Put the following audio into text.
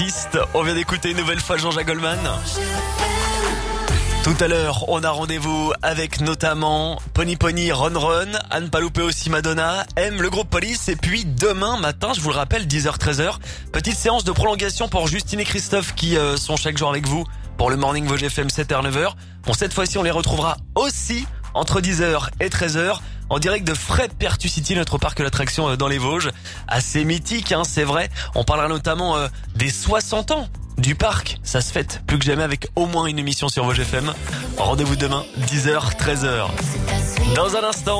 Piste. On vient d'écouter une nouvelle fois Jean-Jacques Goldman. Tout à l'heure, on a rendez-vous avec notamment Pony Pony, Ron Ron, Anne Paloupé aussi Madonna, M, le groupe Police, et puis demain matin, je vous le rappelle, 10h-13h, petite séance de prolongation pour Justine et Christophe qui sont chaque jour avec vous pour le Morning Vosges FM 7h-9h. Bon, cette fois-ci, on les retrouvera aussi entre 10h et 13h en direct de Fred Pertucity, notre parc d'attractions dans les Vosges. Assez mythique, hein, c'est vrai. On parlera notamment des 60 ans du parc. Ça se fête plus que jamais avec au moins une émission sur Vosges FM. Rendez-vous demain, 10h, 13h. Dans un instant,